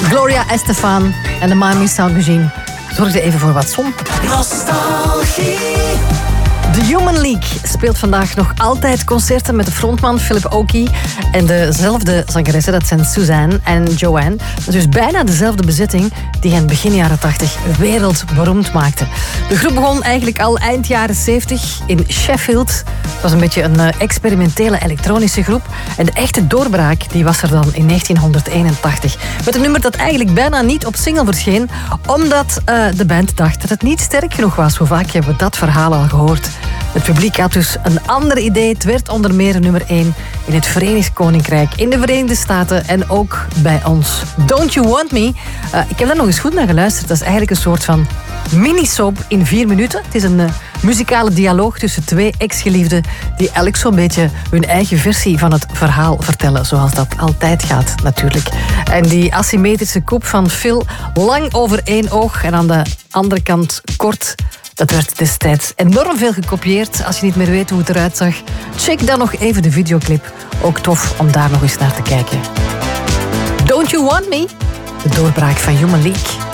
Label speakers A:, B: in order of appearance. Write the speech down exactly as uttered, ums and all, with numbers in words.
A: Gloria Estefan en de Miami Sound Machine zorgden even voor wat zon.
B: Nostalgie.
A: The Human League speelt vandaag nog altijd concerten met de frontman Philip Oakey en dezelfde zangeressen, dat zijn Suzanne en Joanne. Dat is dus bijna dezelfde bezetting die hen begin jaren tachtig wereldberoemd maakte. De groep begon eigenlijk al eind jaren zeventig in Sheffield. Het was een beetje een experimentele elektronische groep. En de echte doorbraak die was er dan in negentienhonderdeenentachtig. Met een nummer dat eigenlijk bijna niet op single verscheen, omdat uh, de band dacht dat het niet sterk genoeg was. Hoe vaak hebben we dat verhaal al gehoord? Het publiek had dus een ander idee. Het werd onder meer nummer één in het Verenigd Koninkrijk, in de Verenigde Staten en ook bij ons. Don't You Want Me? Uh, ik heb daar nog eens goed naar geluisterd. Dat is eigenlijk een soort van mini-soap in vier minuten. Het is een uh, muzikale dialoog tussen twee ex-geliefden die elk zo'n beetje hun eigen versie van het verhaal vertellen, zoals dat altijd gaat natuurlijk. En die asymmetrische kop van Phil, lang over één oog en aan de andere kant kort. Dat werd destijds enorm veel gekopieerd. Als je niet meer weet hoe het eruit zag, check dan nog even de videoclip. Ook tof om daar nog eens naar te kijken. Don't You Want Me? De doorbraak van Human League.